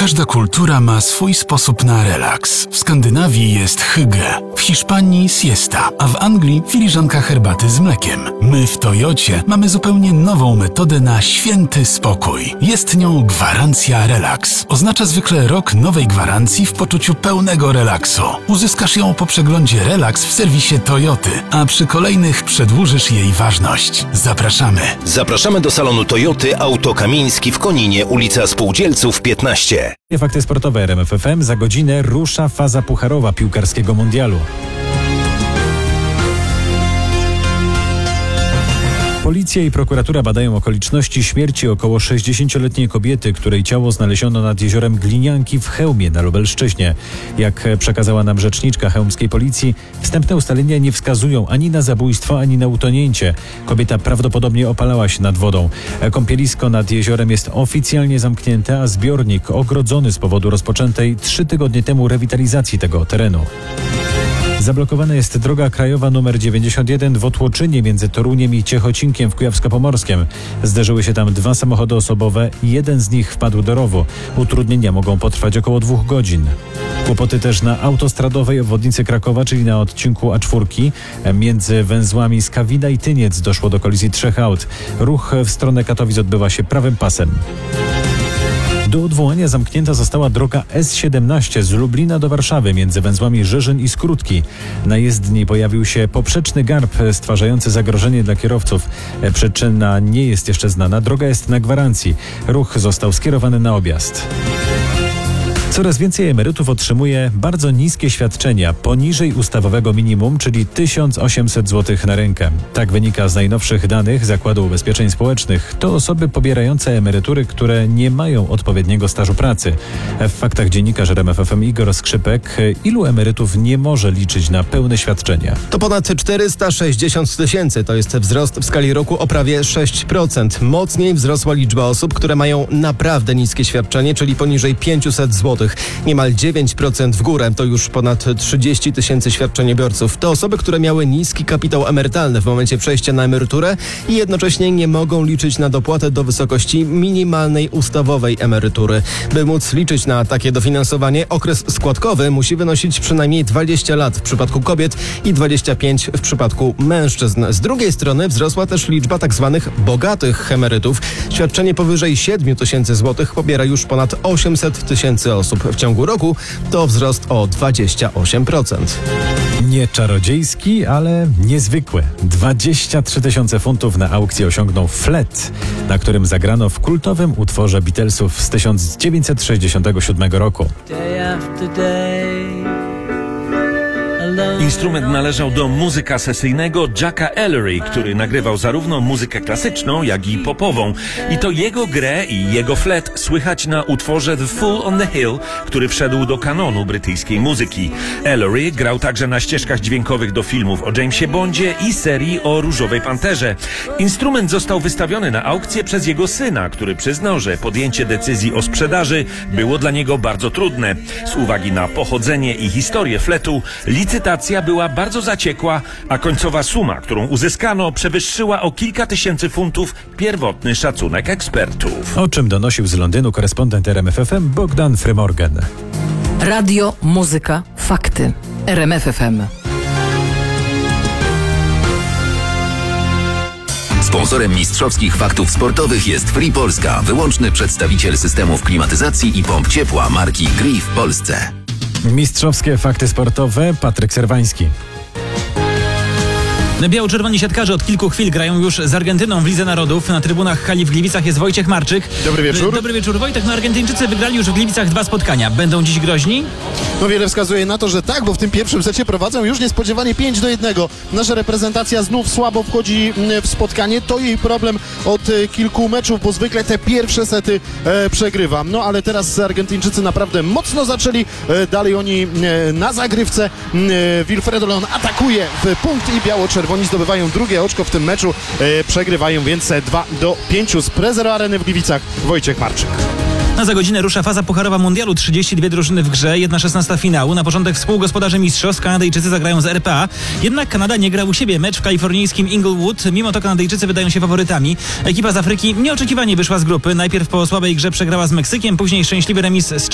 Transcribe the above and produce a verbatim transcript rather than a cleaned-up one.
Każda kultura ma swój sposób na relaks. W Skandynawii jest hygge, w Hiszpanii siesta, a w Anglii filiżanka herbaty z mlekiem. My w Toyocie mamy zupełnie nową metodę na święty spokój. Jest nią gwarancja relaks. Oznacza zwykle rok nowej gwarancji w poczuciu pełnego relaksu. Uzyskasz ją po przeglądzie relaks w serwisie Toyoty, a przy kolejnych przedłużysz jej ważność. Zapraszamy. Zapraszamy do salonu Toyoty Auto Kamiński w Koninie, ulica Spółdzielców piętnaście. Fakty sportowe R M F F M. Za godzinę rusza faza pucharowa piłkarskiego mundialu. Policja i prokuratura badają okoliczności śmierci około sześćdziesięcioletniej kobiety, której ciało znaleziono nad jeziorem Glinianki w Chełmie na Lubelszczyźnie. Jak przekazała nam rzeczniczka chełmskiej policji, wstępne ustalenia nie wskazują ani na zabójstwo, ani na utonięcie. Kobieta prawdopodobnie opalała się nad wodą. Kąpielisko nad jeziorem jest oficjalnie zamknięte, a zbiornik ogrodzony z powodu rozpoczętej trzy tygodnie temu rewitalizacji tego terenu. Zablokowana jest droga krajowa nr dziewięćdziesiąt jeden w Otłoczynie między Toruniem i Ciechocinkiem w Kujawsko-Pomorskiem. Zderzyły się tam dwa samochody osobowe i jeden z nich wpadł do rowu. Utrudnienia mogą potrwać około dwóch godzin. Kłopoty też na autostradowej obwodnicy Krakowa, czyli na odcinku A cztery. Między węzłami Skawina i Tyniec doszło do kolizji trzech aut. Ruch w stronę Katowic odbywa się prawym pasem. Do odwołania zamknięta została droga S siedemnaście z Lublina do Warszawy między węzłami Żyżyn i Skrótki. Na jezdni pojawił się poprzeczny garb stwarzający zagrożenie dla kierowców. Przyczyna nie jest jeszcze znana, droga jest na gwarancji. Ruch został skierowany na objazd. Coraz więcej emerytów otrzymuje bardzo niskie świadczenia, poniżej ustawowego minimum, czyli tysiąc osiemset złotych na rękę. Tak wynika z najnowszych danych Zakładu Ubezpieczeń Społecznych. To osoby pobierające emerytury, które nie mają odpowiedniego stażu pracy. W faktach dziennikarz R M F F M Igor Skrzypek. Ilu emerytów nie może liczyć na pełne świadczenia? To ponad czterysta sześćdziesiąt tysięcy. To jest wzrost w skali roku o prawie sześć procent. Mocniej wzrosła liczba osób, które mają naprawdę niskie świadczenie, czyli poniżej pięćset złotych. Niemal dziewięć procent w górę, to już ponad trzydzieści tysięcy świadczeniobiorców. To osoby, które miały niski kapitał emerytalny w momencie przejścia na emeryturę i jednocześnie nie mogą liczyć na dopłatę do wysokości minimalnej ustawowej emerytury. By móc liczyć na takie dofinansowanie, okres składkowy musi wynosić przynajmniej dwadzieścia lat w przypadku kobiet i dwadzieścia pięć w przypadku mężczyzn. Z drugiej strony wzrosła też liczba tak zwanych bogatych emerytów. Świadczenie powyżej siedem tysięcy złotych pobiera już ponad osiemset tysięcy osób. W ciągu roku to wzrost o dwadzieścia osiem procent. Nie czarodziejski, ale niezwykły. dwadzieścia trzy tysiące funtów na aukcji osiągnął flet, na którym zagrano w kultowym utworze Beatlesów z tysiąc dziewięćset sześćdziesiątego siódmego roku. Instrument należał do muzyka sesyjnego Jacka Ellery, który nagrywał zarówno muzykę klasyczną, jak i popową. I to jego grę i jego flet słychać na utworze The Fool on the Hill, który wszedł do kanonu brytyjskiej muzyki. Ellery grał także na ścieżkach dźwiękowych do filmów o Jamesie Bondzie i serii o Różowej Panterze. Instrument został wystawiony na aukcję przez jego syna, który przyznał, że podjęcie decyzji o sprzedaży było dla niego bardzo trudne. Z uwagi na pochodzenie i historię fletu, licytacja była bardzo zaciekła, a końcowa suma, którą uzyskano, przewyższyła o kilka tysięcy funtów pierwotny szacunek ekspertów. O czym donosił z Londynu korespondent R M F F M Bogdan Frymorgan. Radio, muzyka, fakty. R M F F M. Sponsorem mistrzowskich faktów sportowych jest Free Polska, wyłączny przedstawiciel systemów klimatyzacji i pomp ciepła marki Gree w Polsce. Mistrzowskie fakty sportowe, Patryk Serwański. Biało-czerwoni siatkarze od kilku chwil grają już z Argentyną w Lidze Narodów. Na trybunach hali w Gliwicach jest Wojciech Marczyk. Dobry wieczór. Dobry wieczór, Wojtek. No, Argentyńczycy wygrali już w Gliwicach dwa spotkania. Będą dziś groźni? No wiele wskazuje na to, że tak, bo w tym pierwszym secie prowadzą już niespodziewanie pięć do jednego. Nasza reprezentacja znów słabo wchodzi w spotkanie. To jej problem od kilku meczów, bo zwykle te pierwsze sety e, przegrywa. No ale teraz Argentyńczycy naprawdę mocno zaczęli. E, dalej oni e, na zagrywce. E, Wilfredo Leon atakuje w punkt i biało-czerwoni zdobywają drugie oczko w tym meczu. E, przegrywają więc dwa do pięciu. Z Prezero Areny w Gliwicach Wojciech Marczyk. A za godzinę rusza faza pucharowa mundialu. trzydzieści dwie drużyny w grze, jedna szesnasta finału. Na porządek współgospodarze mistrzostw. Kanadyjczycy zagrają z R P A. Jednak Kanada nie gra u siebie. Mecz w kalifornijskim Inglewood. Mimo to Kanadyjczycy wydają się faworytami. Ekipa z Afryki nieoczekiwanie wyszła z grupy. Najpierw po słabej grze przegrała z Meksykiem, później szczęśliwy remis z